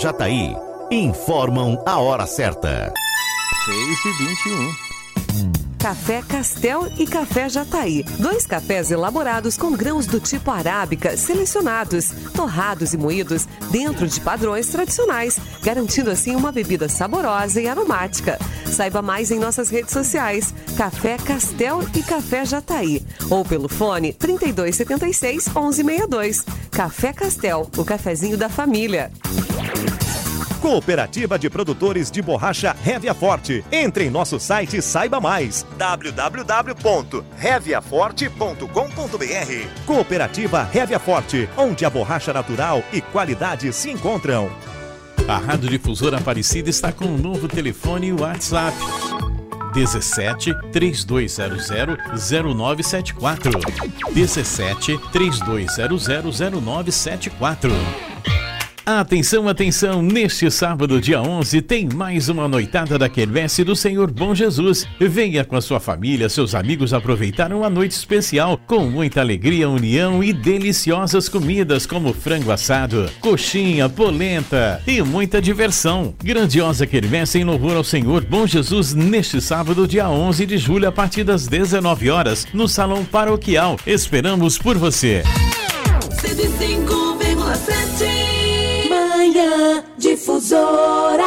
Jataí informam a hora certa. 6h21. Café Castel e Café Jataí. 2 cafés elaborados com grãos do tipo arábica selecionados, torrados e moídos dentro de padrões tradicionais, garantindo assim uma bebida saborosa e aromática. Saiba mais em nossas redes sociais, Café Castel e Café Jataí, ou pelo fone 3276-1162. Café Castel, o cafezinho da família. Cooperativa de Produtores de Borracha Révia Forte. Entre em nosso site e saiba mais. www.reviaforte.com.br. Cooperativa Révia Forte, onde a borracha natural e qualidade se encontram. A Rádio Difusora Aparecida está com um novo telefone e WhatsApp. 17 3200 0974. 17 3200 0974. Atenção, atenção! Neste sábado, dia 11, tem mais uma noitada da Quermesse do Senhor Bom Jesus. Venha com a sua família, seus amigos aproveitar uma noite especial com muita alegria, união e deliciosas comidas como frango assado, coxinha, polenta e muita diversão. Grandiosa Quermesse em louvor ao Senhor Bom Jesus neste sábado, dia 11 de julho, a partir das 19 horas, no Salão Paroquial. Esperamos por você! 105,7 Manhã Difusora.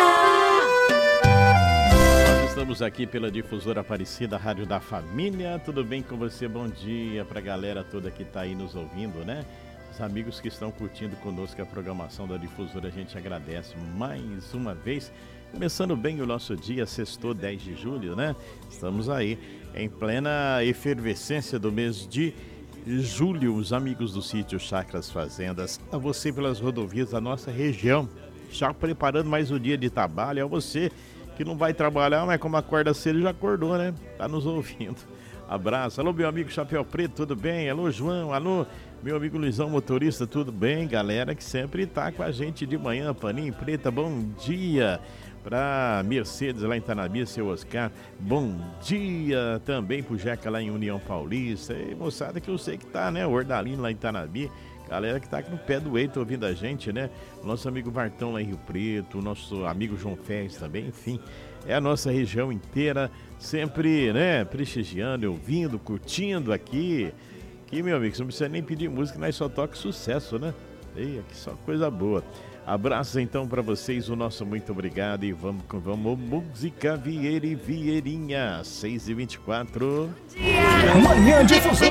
Estamos aqui pela Difusora Aparecida, Rádio da Família. Tudo bem com você? Bom dia pra galera toda que tá aí nos ouvindo, né? Os amigos que estão curtindo conosco a programação da Difusora, a gente agradece mais uma vez. Começando bem o nosso dia, sextou 10 de julho, né? Estamos aí em plena efervescência do mês de julho, os amigos do sítio Chacras Fazendas, a você pelas rodovias da nossa região, já preparando mais um dia de trabalho, a você que não vai trabalhar, mas como acorda cedo já acordou, né? Tá nos ouvindo. Abraço. Alô, meu amigo Chapéu Preto, tudo bem? Alô, João. Alô, meu amigo Luizão Motorista, tudo bem? Galera que sempre tá com a gente de manhã, Paninho Preta, bom dia. Para Mercedes lá em Tanabi, seu Oscar, bom dia também pro Jeca lá em União Paulista, e moçada que eu sei que tá, né, o Ordalino lá em Tanabi, galera que tá aqui no pé do eito ouvindo a gente, né, nosso amigo Vartão lá em Rio Preto, nosso amigo João Fés também, enfim, é a nossa região inteira, sempre, né, prestigiando, ouvindo, curtindo aqui, meu amigo, você não precisa nem pedir música, nós só toca sucesso, né, e aqui só coisa boa. Abraços então para vocês, o nosso muito obrigado e vamos música Vieira e Vieirinha, 6h24. Manhã Difusora.